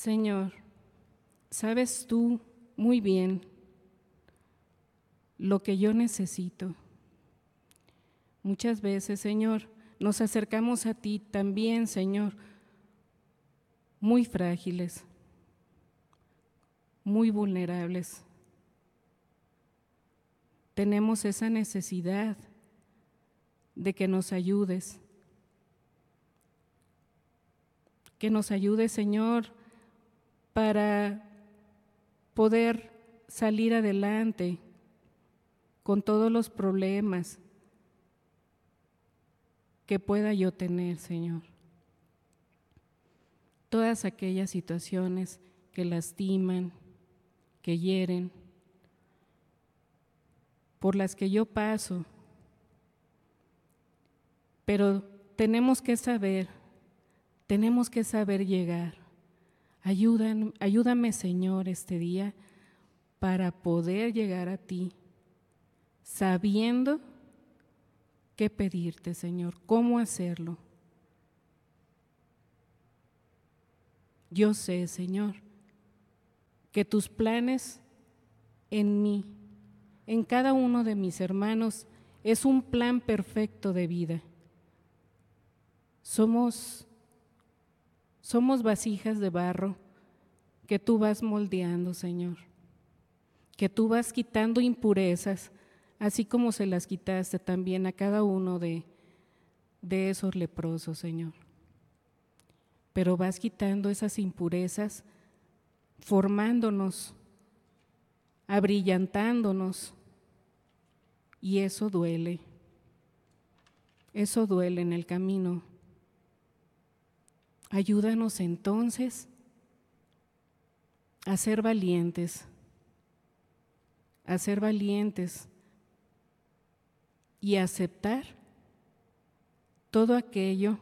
Señor, sabes tú muy bien lo que yo necesito. Muchas veces, Señor, nos acercamos a ti también, Señor, muy frágiles, muy vulnerables. Tenemos esa necesidad de que nos ayudes. Que nos ayudes, Señor, para poder salir adelante con todos los problemas que pueda yo tener, Señor. Todas aquellas situaciones que lastiman, que hieren, por las que yo paso, pero tenemos que saber llegar. Ayúdame, Señor, este día para poder llegar a ti, sabiendo qué pedirte, Señor, cómo hacerlo. Yo sé, Señor, que tus planes en mí, en cada uno de mis hermanos, es un plan perfecto de vida. Somos vasijas de barro que tú vas moldeando, Señor, que tú vas quitando impurezas, así como se las quitaste también a cada uno de esos leprosos, Señor. Pero vas quitando esas impurezas, formándonos, abrillantándonos, y eso duele en el camino. Ayúdanos entonces a ser valientes y a aceptar todo aquello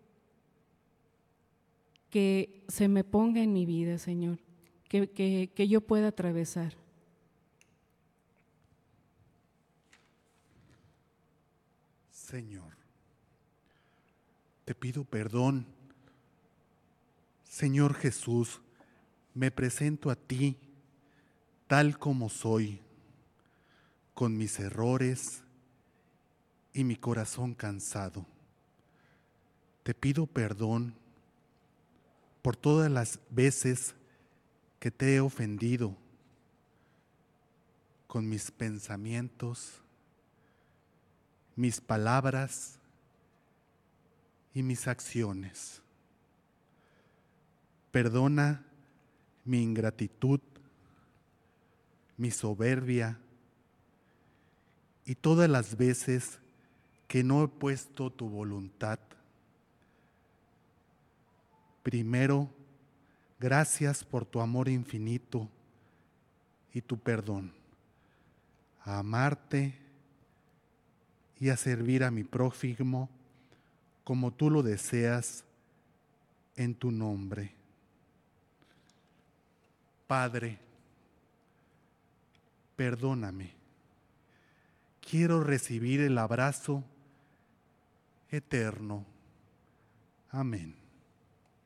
que se me ponga en mi vida, Señor, que yo pueda atravesar. Señor, te pido perdón. Señor Jesús, me presento a ti tal como soy, con mis errores y mi corazón cansado. Te pido perdón por todas las veces que te he ofendido con mis pensamientos, mis palabras y mis acciones. Perdona mi ingratitud, mi soberbia y todas las veces que no he puesto tu voluntad. Primero, gracias por tu amor infinito y tu perdón, a amarte y a servir a mi prójimo como tú lo deseas en tu nombre. Padre, perdóname. Quiero recibir el abrazo eterno. Amén.